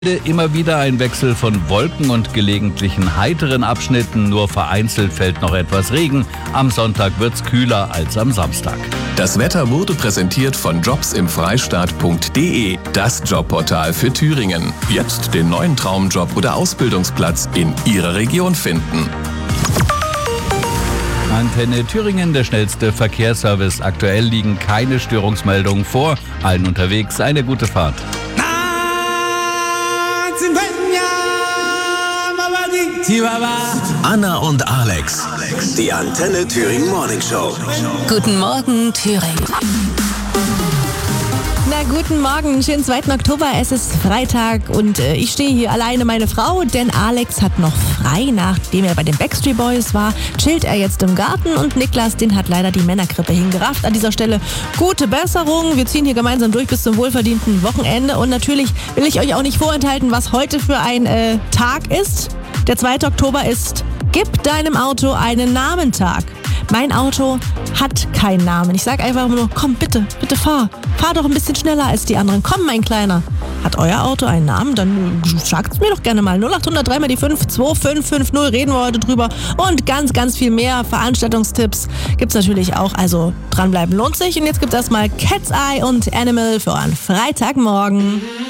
Immer wieder ein Wechsel von Wolken und gelegentlichen heiteren Abschnitten, nur vereinzelt fällt noch etwas Regen. Am Sonntag wird's kühler als am Samstag. Das Wetter wurde präsentiert von jobsimfreistaat.de, das Jobportal für Thüringen. Jetzt den neuen Traumjob oder Ausbildungsplatz in Ihrer Region finden. Antenne Thüringen, der schnellste Verkehrsservice. Aktuell liegen keine Störungsmeldungen vor. Allen unterwegs eine gute Fahrt. Anna und Alex, die Antenne Thüringen Morning Show. Guten Morgen, Thüringen. Na, guten Morgen, schönen 2. Oktober, es ist Freitag und ich stehe hier alleine, meine Frau, denn Alex hat noch frei, nachdem er bei den Backstreet Boys war, chillt er jetzt im Garten und Niklas, den hat leider die Männergrippe hingerafft. An dieser Stelle gute Besserung, wir ziehen hier gemeinsam durch bis zum wohlverdienten Wochenende und natürlich will ich euch auch nicht vorenthalten, was heute für ein Tag ist. Der 2. Oktober ist Gib deinem Auto einen Namen-Tag. Mein Auto hat keinen Namen. Ich sage einfach nur, komm, bitte fahr. Fahr doch ein bisschen schneller als die anderen. Komm, mein Kleiner. Hat euer Auto einen Namen? Dann sagt's mir doch gerne mal. 0800 3 mal die 5 2550 reden wir heute drüber. Und ganz, ganz viel mehr Veranstaltungstipps gibt's natürlich auch. Also dranbleiben lohnt sich. Und jetzt gibt's erstmal Cat's Eye und Animal für einen Freitagmorgen.